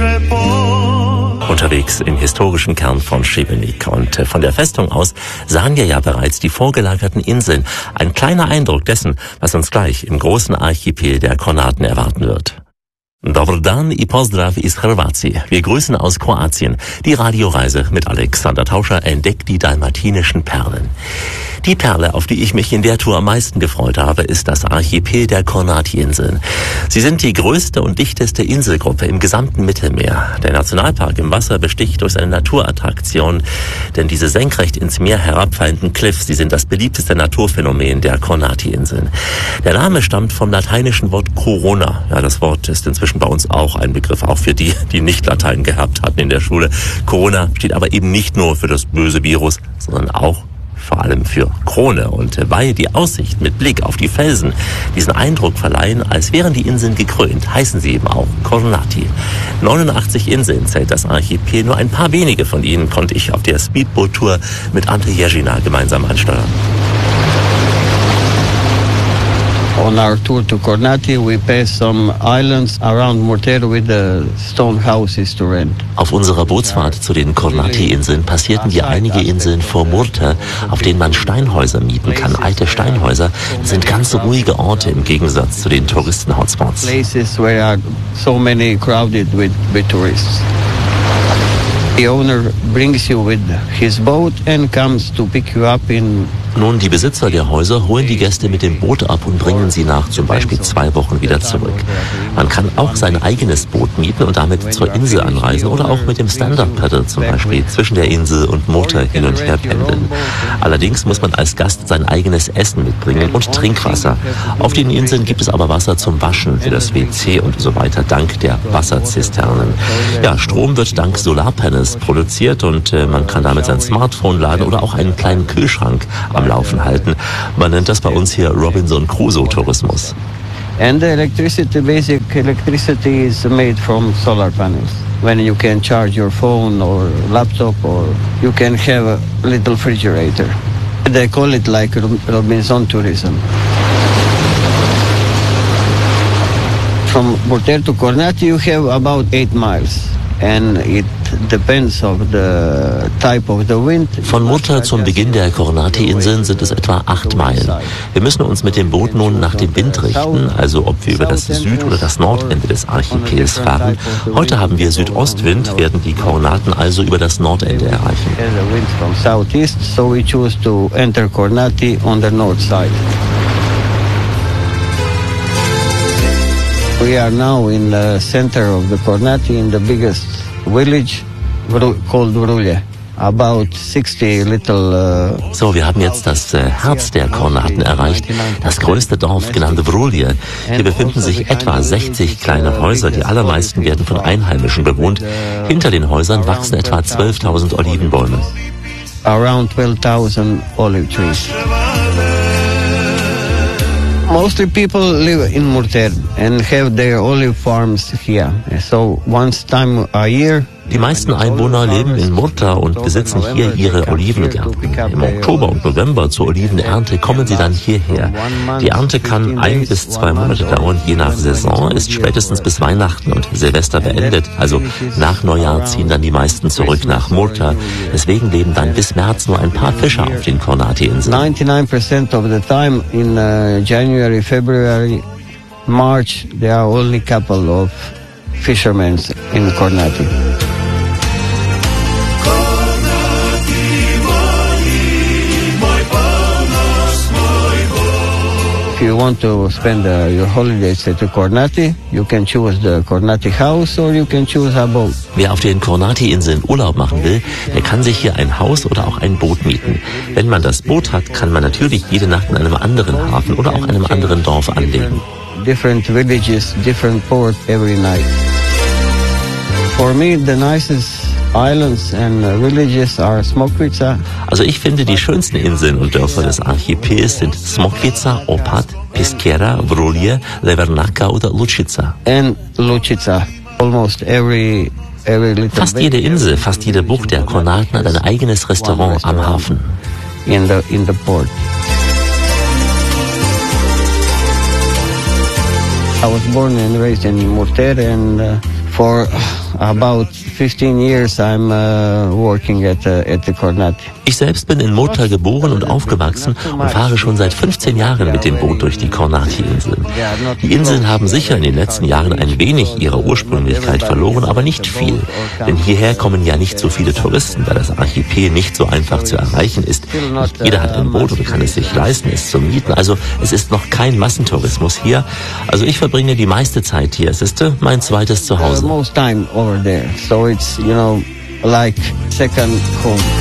Unterwegs im historischen Kern von Šibenik. Und von der Festung aus sahen wir ja bereits die vorgelagerten Inseln. Ein kleiner Eindruck dessen, was uns gleich im großen Archipel der Kornaten erwarten wird. Dobar dan I pozdrav iz Hrvatske. Wir grüßen aus Kroatien. Die Radioreise mit Alexander Tauscher entdeckt die dalmatinischen Perlen. Die Perle, auf die ich mich in der Tour am meisten gefreut habe, ist das Archipel der Kornati-Inseln. Sie sind die größte und dichteste Inselgruppe im gesamten Mittelmeer. Der Nationalpark im Wasser besticht durch seine Naturattraktion, denn diese senkrecht ins Meer herabfallenden Cliffs, die sind das beliebteste Naturphänomen der Kornati-Inseln. Der Name stammt vom lateinischen Wort Corona. Ja, das Wort ist inzwischen bei uns auch ein Begriff, auch für die, die nicht Latein gehabt hatten in der Schule. Corona steht aber eben nicht nur für das böse Virus, sondern auch vor allem für Krone. Und weil die Aussicht mit Blick auf die Felsen diesen Eindruck verleihen, als wären die Inseln gekrönt, heißen sie eben auch Kornati. 89 Inseln zählt das Archipel, nur ein paar wenige von ihnen konnte ich auf der Speedboot-Tour mit Ante Ježina gemeinsam ansteuern. On our tour to Kornati, we passed some islands around Murter with the stone houses to rent. Auf unserer Bootsfahrt zu den Kornati-Inseln passierten wir einige Inseln vor Murter, auf denen man Steinhäuser mieten kann. Alte Steinhäuser sind ganz ruhige Orte im Gegensatz zu den Touristen-Hotspots. Places where are so many crowded with tourists. The owner brings you with his boat and comes to pick you up in. Nun, die Besitzer der Häuser holen die Gäste mit dem Boot ab und bringen sie nach zum Beispiel 2 Wochen wieder zurück. Man kann auch sein eigenes Boot mieten und damit zur Insel anreisen oder auch mit dem Stand-Up-Paddle zum Beispiel zwischen der Insel und Murter hin und her pendeln. Allerdings muss man als Gast sein eigenes Essen mitbringen und Trinkwasser. Auf den Inseln gibt es aber Wasser zum Waschen, für das WC und so weiter, dank der Wasserzisternen. Ja, Strom wird dank Solarpanels produziert und man kann damit sein Smartphone laden oder auch einen kleinen Kühlschrank am Laufen halten. Man nennt das bei uns hier Robinson Crusoe-Tourismus. And the basic electricity is made from solar panels. When you can charge your phone or laptop or you can have a little refrigerator. They call it like Robinson tourism. From Murter to Kornati you have about 8 miles. And it depends of the type of the wind. Von Murter zum Beginn der Kornati-Inseln sind es etwa 8 Meilen. Wir müssen uns mit dem Boot nun nach dem Wind richten, also ob wir über das Süd- oder das Nordende des Archipels fahren. Heute haben wir Südostwind, werden die Kornaten also über das Nordende erreichen. The wind from southeast, so we choose to enter Kornati on the north side. We are now in the center of the Kornati, in the biggest village called Vrulje. About 60 little. So, wir haben jetzt das Herz der Kornaten erreicht, das größte Dorf, genannt Vrulje. Hier befinden sich etwa 60 kleine Häuser, die allermeisten werden von Einheimischen bewohnt. Hinter den Häusern wachsen etwa 12.000 Olivenbäume. Around 12,000 olive trees. Mostly people live in Murter and have their olive farms here. So once time a year. Die meisten Einwohner leben in Murter und besitzen hier ihre Olivengärten. Im Oktober und November zur Olivenernte kommen sie dann hierher. Die Ernte kann 1 bis 2 Monate dauern, je nach Saison, ist spätestens bis Weihnachten und Silvester beendet. Also nach Neujahr ziehen dann die meisten zurück nach Murter. Deswegen leben dann bis März nur ein paar Fischer auf den Kornati-Inseln. 99% of the time in January, February, March, there are only a couple of fishermen in Kornati. If you want to spend your holidays at Kornati, you can choose the Kornati house or you can choose a boat. Wer auf den Kornati-Inseln Urlaub machen will, der kann sich hier ein Haus oder auch ein Boot mieten. Wenn man das Boot hat, kann man natürlich jede Nacht in einem anderen Hafen oder auch einem anderen Dorf anlegen. Different villages, different port every night. For me, the nicest islands and villages are Smokvica. Also ich finde, die schönsten Inseln und Dörfer des Archipels sind Smokvica, Opat, Piskera, Vrulje, Levernaka oder Lučica. And Lučica. Almost every little fast jede Insel, fast jede Bucht der Kornaten hat ein eigenes Restaurant am Hafen. In the port. I was born and raised in Murter and for about 15 years I'm working at the Kornati. Ich selbst bin in Murter geboren und aufgewachsen und fahre schon seit 15 Jahren mit dem Boot durch die Kornati-Inseln. Die Inseln haben sicher in den letzten Jahren ein wenig ihre Ursprünglichkeit verloren, aber nicht viel. Denn hierher kommen ja nicht so viele Touristen, da das Archipel nicht so einfach zu erreichen ist. Nicht jeder hat ein Boot oder kann es sich leisten, es zu mieten. Also es ist noch kein Massentourismus hier. Also ich verbringe die meiste Zeit hier. Es ist mein zweites Zuhause. Most time over there, so it's like second home.